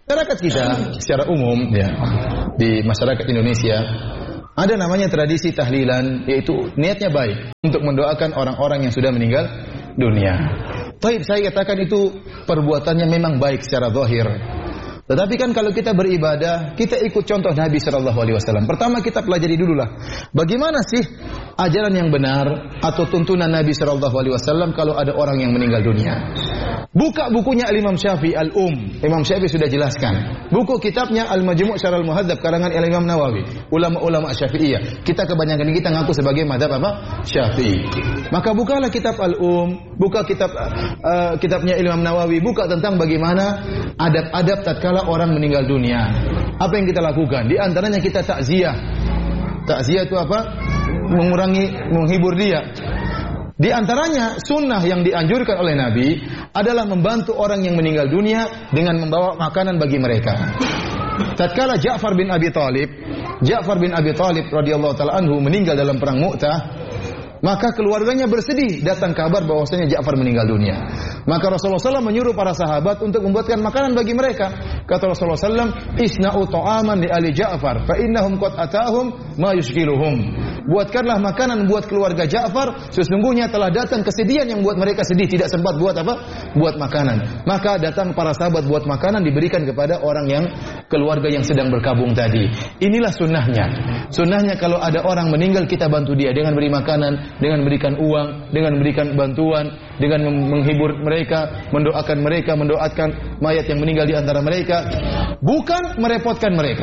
Masyarakat kita secara umum ya, di masyarakat Indonesia ada namanya tradisi tahlilan, yaitu niatnya baik untuk mendoakan orang-orang yang sudah meninggal dunia. Baik, saya katakan itu perbuatannya memang baik secara zahir. Tetapi kan kalau kita beribadah, kita ikut contoh Nabi SAW. Pertama kita pelajari dululah, bagaimana sih ajaran yang benar atau tuntunan Nabi SAW kalau ada orang yang meninggal dunia. Buka bukunya Imam Syafi'i Imam Syafi'i sudah jelaskan. Buku kitabnya Al-Majmu' Syarah Al-Muhadzab karangan Imam Nawawi. Ulama-ulama Syafi'iyah. Kita kebanyakan kita ngaku sebagai mazhab apa? Syafi'i. Maka bukalah kitab buka kitabnya Imam Nawawi, buka tentang bagaimana adab-adab tatkala orang meninggal dunia. Apa yang kita lakukan? Di antaranya kita takziah. Takziah itu apa? Menghibur dia. Di antaranya sunnah yang dianjurkan oleh Nabi adalah membantu orang yang meninggal dunia dengan membawa makanan bagi mereka. Tatkala Ja'far bin Abi Thalib radhiyallahu taala anhu meninggal dalam perang Mu'tah, maka keluarganya bersedih, datang kabar bahwasanya Ja'far meninggal dunia. Maka Rasulullah SAW menyuruh para sahabat untuk membuatkan makanan bagi mereka. Kata Rasulullah SAW, "Isna'u ta'aman li ali Ja'far, fa innahum qad atahum ma yushkiluhum." Buatkanlah makanan buat keluarga Ja'far, sesungguhnya telah datang kesedihan yang buat mereka sedih, tidak sempat buat apa? Buat makanan. Maka datang para sahabat buat makanan, diberikan kepada orang yang keluarga yang sedang berkabung tadi. Inilah sunnahnya. Sunnahnya kalau ada orang meninggal, kita bantu dia dengan beri makanan, dengan memberikan uang, dengan memberikan bantuan, dengan menghibur mereka, mendoakan mayat yang meninggal di antara mereka, bukan merepotkan mereka.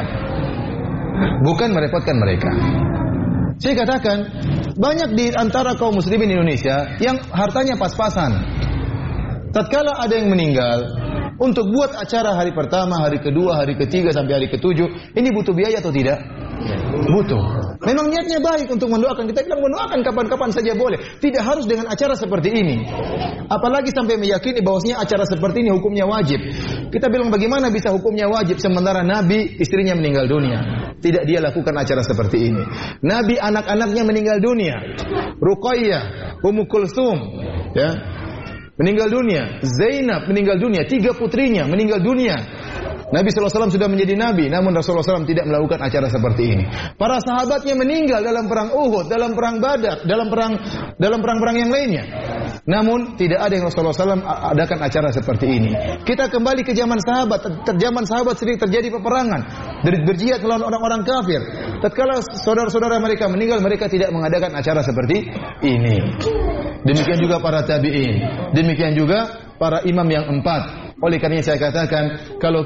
Saya katakan, banyak di antara kaum muslimin Indonesia yang hartanya pas-pasan. Tatkala ada yang meninggal, untuk buat acara hari pertama, hari kedua, hari ketiga sampai hari ketujuh, ini butuh biaya atau tidak? Butuh. Memang niatnya baik untuk mendoakan. Kita bilang mendoakan kapan-kapan saja boleh. Tidak harus dengan acara seperti ini. Apalagi sampai meyakini bahwasanya acara seperti ini hukumnya wajib. Kita bilang bagaimana bisa hukumnya wajib sementara Nabi istrinya meninggal dunia. Tidak dia lakukan acara seperti ini. Nabi anak-anaknya meninggal dunia. Ruqayyah, Ummu Kulsum, ya, meninggal dunia. Zainab meninggal dunia. 3 putrinya meninggal dunia. Nabi SAW sudah menjadi Nabi, namun Rasulullah SAW tidak melakukan acara seperti ini. Para sahabatnya meninggal dalam perang Uhud, dalam perang Badar, dalam perang-perang yang lainnya. Namun tidak ada yang Rasulullah SAW adakan acara seperti ini. Kita kembali ke zaman sahabat. Zaman sahabat sering terjadi peperangan, berjihad melawan orang-orang kafir. Tatkala saudara-saudara mereka meninggal, mereka tidak mengadakan acara seperti ini. Demikian juga para tabi'in. Demikian juga para imam yang 4. Oleh karena saya katakan, kalau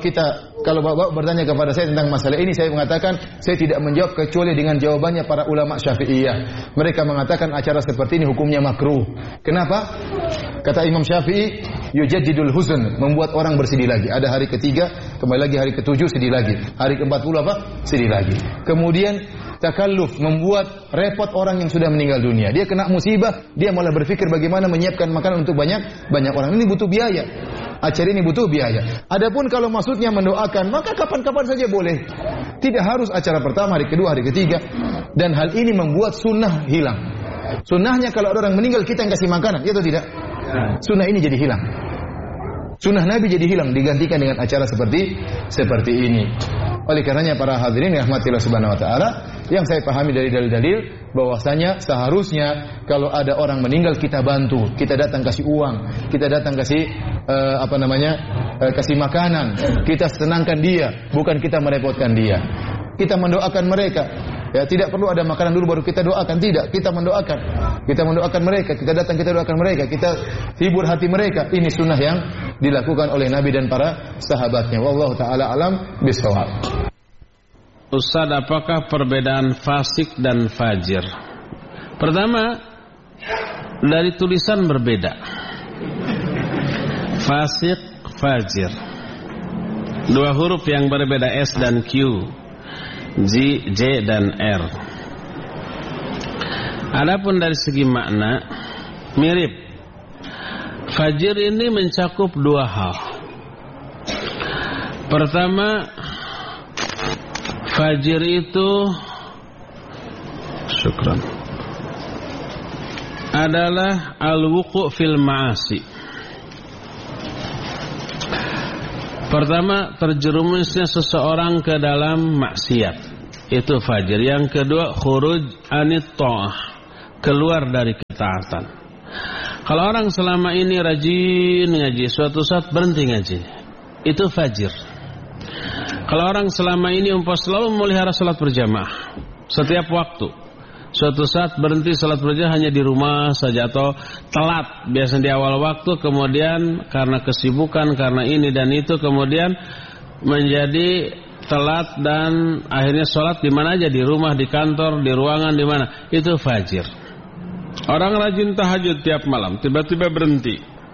Bapak bertanya kepada saya tentang masalah ini, saya mengatakan saya tidak menjawab kecuali dengan jawabannya para ulama Syafi'iyah. Mereka mengatakan acara seperti ini hukumnya makruh. Kenapa? Kata Imam Syafi'i, yujaddidul huzn, membuat orang bersedih lagi. Ada hari ketiga, kembali lagi hari ke-7 sedih lagi. Hari ke-40 apa? Sedih lagi. Kemudian takalluf, membuat repot orang yang sudah meninggal dunia. Dia kena musibah, dia malah berpikir bagaimana menyiapkan makanan untuk banyak orang. Ini butuh biaya. Acara ini butuh biaya. Adapun kalau maksudnya mendoakan, maka kapan-kapan saja boleh. Tidak harus acara pertama, hari kedua, hari ketiga. Dan hal ini membuat sunnah hilang. Sunnahnya kalau ada orang meninggal kita yang kasih makanan, itu tidak. Sunnah ini jadi hilang. Sunnah Nabi jadi hilang, digantikan dengan acara seperti ini. Oleh karenanya para hadirin yang rahmatillah subhanahu wa ta'ala, yang saya pahami dari dalil-dalil bahwasanya seharusnya kalau ada orang meninggal kita bantu, kita datang kasih uang, kita datang kasih kasih makanan, kita senangkan dia, bukan kita merepotkan dia. Kita mendoakan mereka. Ya, tidak perlu ada makanan dulu baru kita doakan, tidak. Kita mendoakan mereka, kita datang kita doakan mereka, kita hibur hati mereka. Ini sunnah yang dilakukan oleh Nabi dan para sahabatnya. Wallahu taala alam bishawab. Ustaz, apakah perbedaan fasik dan fajir? Pertama, dari tulisan berbeda. Fasik, fajir. 2 huruf yang berbeda, S dan Q, J dan R. Adapun dari segi makna mirip. Fajir ini mencakup 2 hal. Pertama, fajir itu adalah al-wuqu' fil ma'asi. Pertama, terjerumusnya seseorang ke dalam maksiat, itu fajir. Yang kedua, khuruj anit ta'ah, keluar dari ketaatan. Kalau orang selama ini rajin ngaji, suatu saat berhenti ngaji, itu fajir. Kalau orang selama ini selalu memelihara salat berjamaah setiap waktu, suatu saat berhenti salat berjamaah hanya di rumah saja atau telat biasanya di awal waktu, kemudian karena kesibukan, karena ini dan itu, kemudian menjadi telat dan akhirnya salat di mana aja, di rumah, di kantor, di ruangan, di mana, itu fajir. Orang rajin tahajud tiap malam tiba-tiba berhenti,